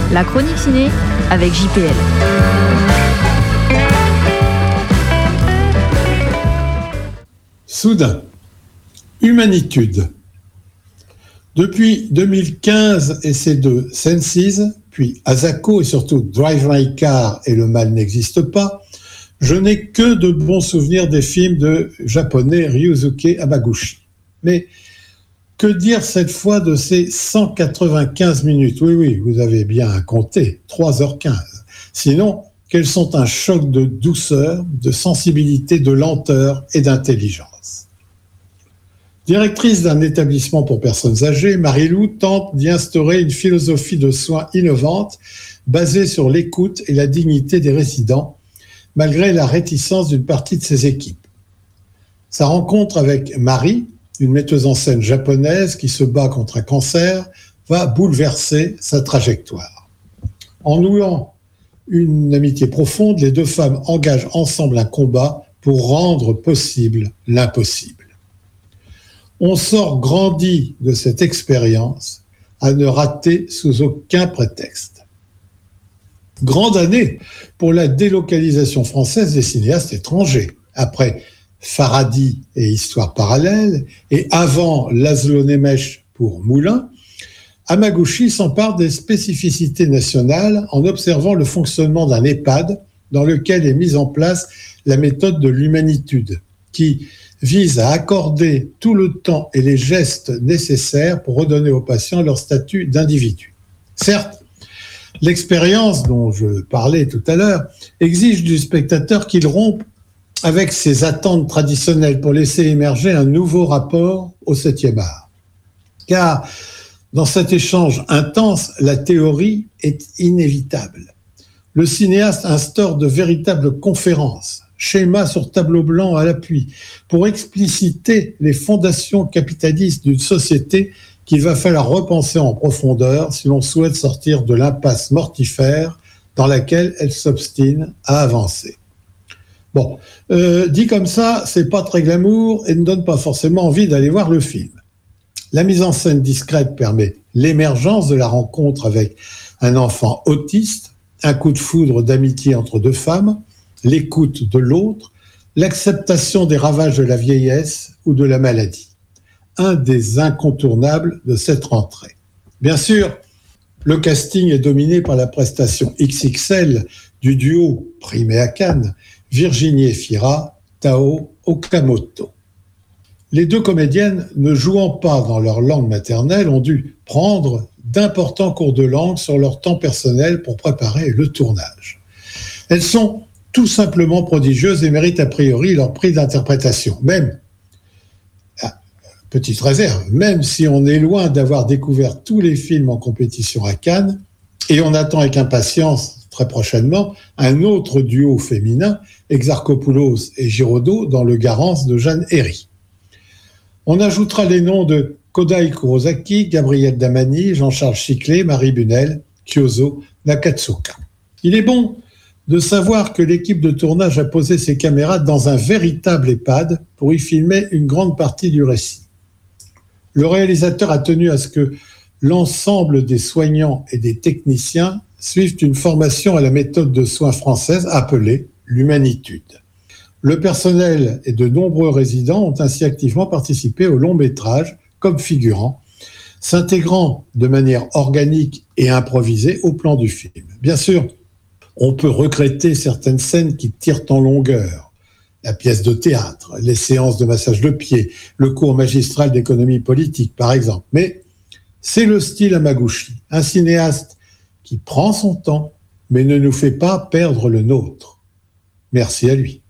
La chronique ciné avec JPL. Soudain, Humanitude. Depuis 2015 et ses deux Senses, puis Asako et surtout Drive My Car et Le Mal n'existe pas, je n'ai que de bons souvenirs des films de japonais Ryusuke Hamaguchi. Mais que dire cette fois de ces 195 minutes ? Oui, vous avez bien compté, 3h15. Sinon, qu'elles sont un choc de douceur, de sensibilité, de lenteur et d'intelligence. Directrice d'un établissement pour personnes âgées, Marie-Lou tente d'y instaurer une philosophie de soins innovante basée sur l'écoute et la dignité des résidents, malgré la réticence d'une partie de ses équipes. Sa rencontre avec Marie, une metteuse en scène japonaise qui se bat contre un cancer, va bouleverser sa trajectoire. En nouant une amitié profonde, les deux femmes engagent ensemble un combat pour rendre possible l'impossible. On sort grandi de cette expérience à ne rater sous aucun prétexte. Grande année pour la délocalisation française des cinéastes étrangers. Après Farhadi et Histoire parallèle, et avant Laszlo Nemes pour Moulin, Hamaguchi s'empare des spécificités nationales en observant le fonctionnement d'un EHPAD dans lequel est mise en place la méthode de l'humanitude, qui vise à accorder tout le temps et les gestes nécessaires pour redonner aux patients leur statut d'individu. Certes, l'expérience dont je parlais tout à l'heure exige du spectateur qu'il rompe avec ses attentes traditionnelles pour laisser émerger un nouveau rapport au 7e art. Car dans cet échange intense, la théorie est inévitable. Le cinéaste instaure de véritables conférences, schémas sur tableau blanc à l'appui, pour expliciter les fondations capitalistes d'une société qu'il va falloir repenser en profondeur si l'on souhaite sortir de l'impasse mortifère dans laquelle elle s'obstine à avancer. Bon, dit comme ça, c'est pas très glamour et ne donne pas forcément envie d'aller voir le film. La mise en scène discrète permet l'émergence de la rencontre avec un enfant autiste, un coup de foudre d'amitié entre deux femmes, l'écoute de l'autre, l'acceptation des ravages de la vieillesse ou de la maladie. Un des incontournables de cette rentrée. Bien sûr, le casting est dominé par la prestation XXL du duo primé à Cannes, Virginie Efira, Tao Okamoto. Les deux comédiennes, ne jouant pas dans leur langue maternelle, ont dû prendre d'importants cours de langue sur leur temps personnel pour préparer le tournage. Elles sont tout simplement prodigieuses et méritent a priori leur prix d'interprétation. Même, petite réserve, même si on est loin d'avoir découvert tous les films en compétition à Cannes, et on attend avec impatience très prochainement un autre duo féminin, Exarchopoulos et Giraudot, dans Le Garance de Jeanne Herry. On ajoutera les noms de Kodai Kurosaki, Gabriel Damani, Jean-Charles Chiclet, Marie Bunel, Kyozo Nakatsuka. Il est bon de savoir que l'équipe de tournage a posé ses caméras dans un véritable EHPAD pour y filmer une grande partie du récit. Le réalisateur a tenu à ce que l'ensemble des soignants et des techniciens suivent une formation à la méthode de soins française appelée l'humanitude. Le personnel et de nombreux résidents ont ainsi activement participé au long métrage comme figurants, s'intégrant de manière organique et improvisée au plan du film. Bien sûr, on peut regretter certaines scènes qui tirent en longueur. La pièce de théâtre, les séances de massage de pieds, le cours magistral d'économie politique, par exemple. Mais c'est le style Hamaguchi, un cinéaste qui prend son temps, mais ne nous fait pas perdre le nôtre. Merci à lui.